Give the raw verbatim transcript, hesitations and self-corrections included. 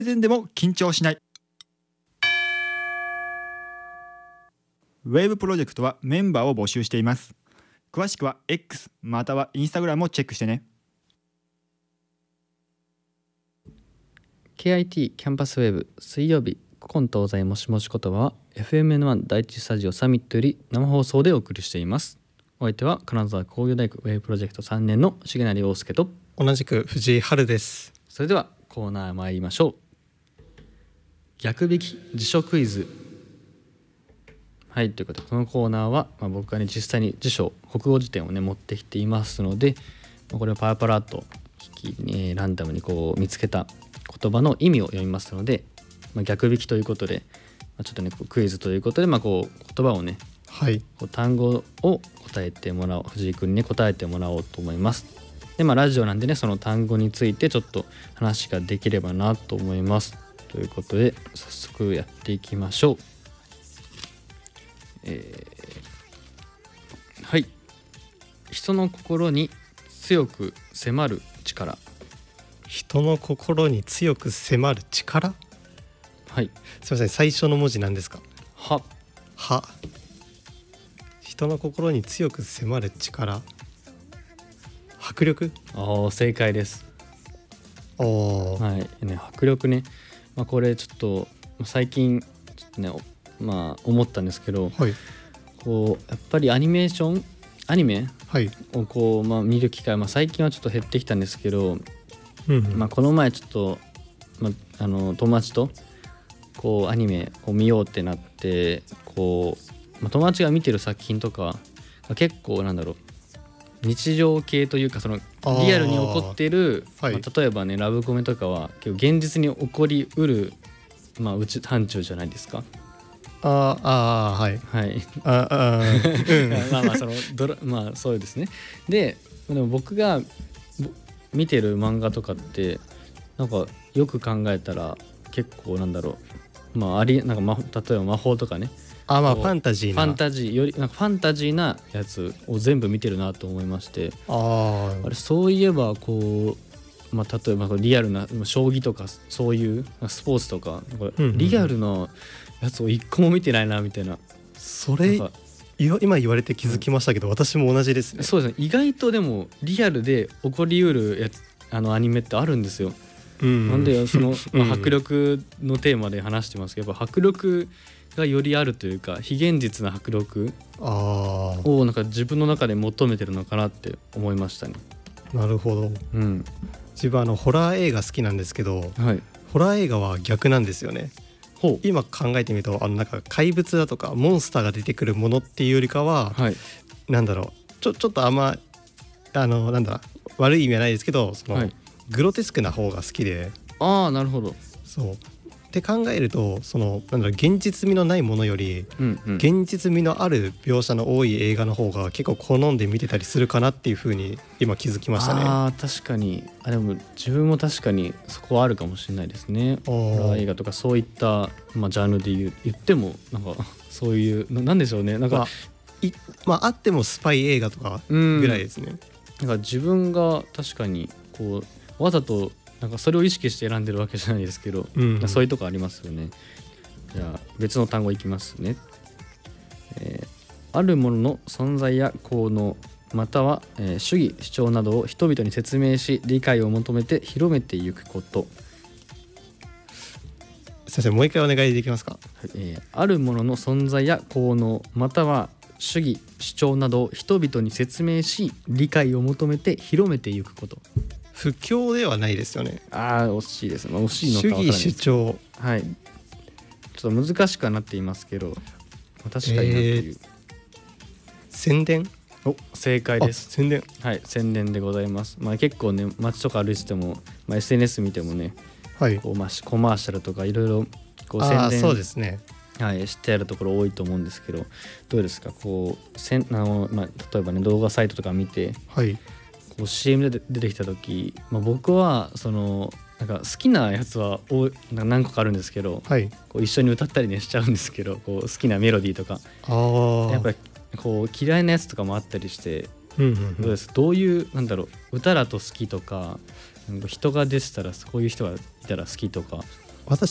然でも緊張しない。ウェブプロジェクトはメンバーを募集しています。詳しくは X または Instagram をチェックしてね。 ケーアイティー キャンパスウェブ水曜日古今東西もしもし言葉は エフエムエヌワン 第一スタジオサミットより生放送でお送りしています。お相手は金沢工業大学ウェブプロジェクトさんねんの重成陽介と同じく藤井春です。 それではコーナー参りましょう。逆引き辞書クイズ。はい、ということでこのコーナーは、まあ、僕がね実際に辞書国語辞典をね持ってきていますので、まあ、これをパラパラっと聞き、ね、ランダムにこう見つけた言葉の意味を読みますので、まあ、逆引きということで、まあ、ちょっとねこうクイズということで、まあ、こう言葉をね、 はい、 こう単語を答えてもらおう、藤井くんにね答えてもらおうと思います。で、まあ、ラジオなんでねその単語についてちょっと話ができればなと思います。ということで早速やっていきましょう。えー、はい、人の心に強く迫る力。 人の心に強く迫る力。 はい、 すみません、最初の文字なんですか？ は。 は。人の心に強く迫る力。迫力。 ああ、正解です。 おー、 はいね、迫力ね、まあ、これちょっと最近ちょっとね、まあ、思ったんですけど、 はい、 こうやっぱりアニメーションアニメはい、 をこう、まあ、見る機会、まあ、最近はちょっと減ってきたんですけど、 うんうん、 まあ、この前ちょっと、まあ、あの友達とこうアニメを見ようってなって、こう、まあ、友達が見てる作品とか結構なんだろう日常系というかそのリアルに起こっている、 はい、 まあ、例えばねラブコメとかは結構現実に起こりうる、まあ、うち範疇じゃないですか。 ああ、はい、 はい、 ああ、うん、 まあまあそのドラまあそうですね。で、でも僕が見てる漫画とかってなんかよく考えたら結構なんだろう、まあありなんか、ま、例えば魔法とかね、 あ、まあファンタジーなファンタジーよりなんかファンタジーなやつを全部見てるなと思いまして、 ああれそういえばこう、まあ、例えばリアルな将棋とかそういうスポーツとか、 うんうん、 リアルなやつを一個も見てないなみたいな。 それ今言われて気づきましたけど、うん、私も同じですね。 そうですね、意外とでもリアルで起こりうるやつあのアニメってあるんですよ。うん、なんでその、まあ、迫力のテーマで話してますけど、やっぱ迫力がよりあるというか非現実な迫力をなんか自分の中で求めてるのかなって思いましたね。 なるほど、 うん、 自分あのホラー映画好きなんですけど、はい、ホラー映画は逆なんですよね。ほう、今考えてみるとあのなんか怪物だとかモンスターが出てくるものっていうよりかは、はい、なんだろうちょ、ちょっとあんまあのなんだ悪い意味はないですけど、その、はい、グロテスクな方が好きで。 ああ、なるほど。 そうって考えると、そのなんだろう現実味のないものより、うんうん、現実味のある描写の多い映画の方が結構好んで見てたりするかなっていう風に今気づきましたね。 ああ、確かに。あ、でも自分も確かにそこはあるかもしれないですね。ホラー映画とかそういった、まあ、ジャンルで 言, 言ってもなんかそういうな、なんでしょうね、なんか、まあいまあ、あってもスパイ映画とかぐらいですね。 なんか自分が確かにこうわざとなんかそれを意識して選んでるわけじゃないですけど、うん、そういうとこありますよね。じゃあ別の単語いきますね。えー、あるものの存在や効能または、えー、主義主張などを人々に説明し理解を求めて広めていくこと。 先生もう一回お願いできますか？ はい、えー、あるものの存在や効能または主義主張などを人々に説明し理解を求めて広めていくこと。 不況ではないですよね。 ああ、惜しいです。まあ、惜しいのか分からないです。 主義主張、 はい、ちょっと難しくはなっていますけど、まあ、確かになっていう、えー、 宣伝。 お、正解です。 宣伝、 はい、宣伝でございます。まあ、結構ね街とか歩いてても、まあ、エスエヌエス 見てもね、はい、こうまあ、コマーシャルとかいろいろこう宣伝、 あ、そうですね、 はい、してあるところ多いと思うんですけど、どうですかこうせんあの、まあ、例えばね動画サイトとか見て、はい、こう シーエム で出てきた時、まあ、僕はそのなんか好きなやつはなんか何個かあるんですけど、はい、こう一緒に歌ったりねしちゃうんですけど、こう好きなメロディーとか、あ、やっぱりこう嫌いなやつとかもあったりして、うんうんうん、どうです？どういうなんだろう歌だと好きとか、なんか人が出てたらこういう人がいたら好きとか